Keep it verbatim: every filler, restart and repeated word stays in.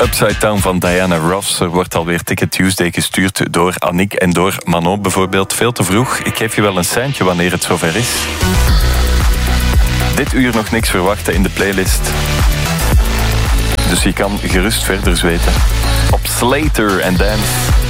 Upside Down van Diana Ross. Er wordt alweer Ticket Tuesday gestuurd door Annick en door Manon bijvoorbeeld. Veel te vroeg. Ik geef je wel een seintje wanneer het zover is. Dit uur nog niks verwachten in de playlist. Dus je kan gerust verder zweten. Op Slater and Dance.